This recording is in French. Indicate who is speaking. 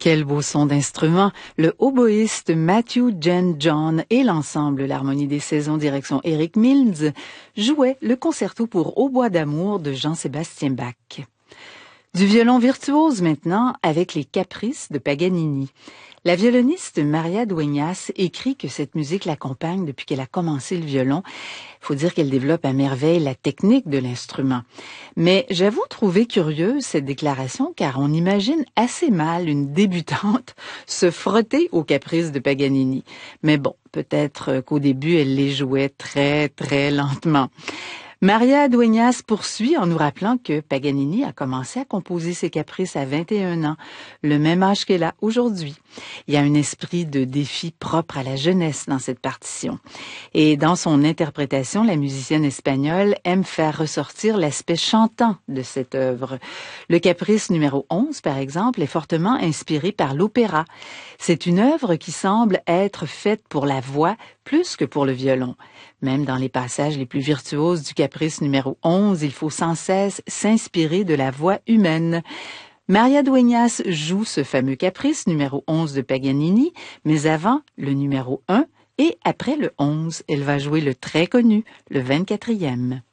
Speaker 1: Quel beau son d'instrument! Le hautboïste Matthew Gen John et l'ensemble L'Harmonie des Saisons direction Eric Mills jouaient le concerto pour hautbois d'amour de Jean-Sébastien Bach. Du violon virtuose maintenant avec les Caprices de Paganini. La violoniste Maria Dueñas écrit que cette musique l'accompagne depuis qu'elle a commencé le violon. Il faut dire qu'elle développe à merveille la technique de l'instrument. Mais j'avoue trouver curieuse cette déclaration car on imagine assez mal une débutante se frotter aux Caprices de Paganini. Mais bon, peut-être qu'au début elle les jouait très très lentement. Maria Dueñas poursuit en nous rappelant que Paganini a commencé à composer ses caprices à 21 ans, le même âge qu'elle a aujourd'hui. Il y a un esprit de défi propre à la jeunesse dans cette partition. Et dans son interprétation, la musicienne espagnole aime faire ressortir l'aspect chantant de cette œuvre. Le caprice numéro 11, par exemple, est fortement inspiré par l'opéra. C'est une œuvre qui semble être faite pour la voix plus que pour le violon. Même dans les passages les plus virtuoses du caprice numéro 11, il faut sans cesse s'inspirer de la voix humaine. Maria Dueñas joue ce fameux caprice numéro 11 de Paganini, mais avant le numéro 1 et après le 11, elle va jouer le très connu, le 24e.